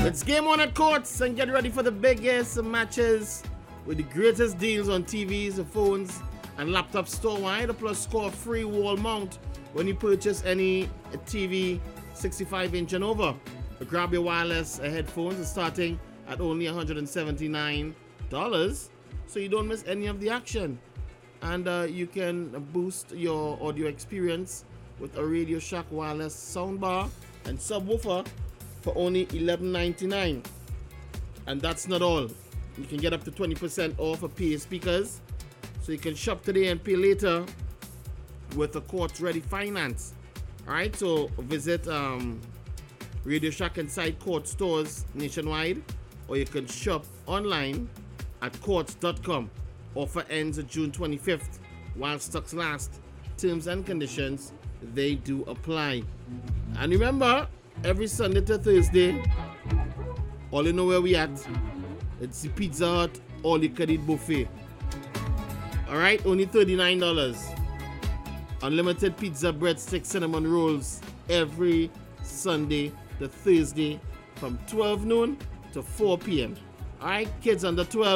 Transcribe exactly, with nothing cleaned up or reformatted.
It's game on at Courts, and get ready for the biggest matches with the greatest deals on T Vs, phones, and laptops store-wide. Plus, score a free wall mount when you purchase any T V sixty-five inch and over. But grab your wireless headphones, it's starting at only one hundred seventy-nine dollars, so you don't miss any of the action. And uh, you can boost your audio experience with a Radio Shack wireless soundbar and subwoofer for only eleven ninety-nine. And that's not all. You can get up to twenty percent off of P A speakers, so you can shop today and pay later with a Quartz Ready finance. Alright, so visit um, Radio Shack and Side Quartz stores nationwide, or you can shop online at quartz dot com. Offer ends June twenty-fifth while stocks last. Terms and conditions, they do apply. And remember, every Sunday to Thursday, all you know where we at, it's the Pizza Hut all you can eat buffet. Alright, only thirty-nine dollars. Unlimited pizza, breadsticks, cinnamon rolls every Sunday to Thursday from twelve noon to four p.m. Alright, kids under twelve,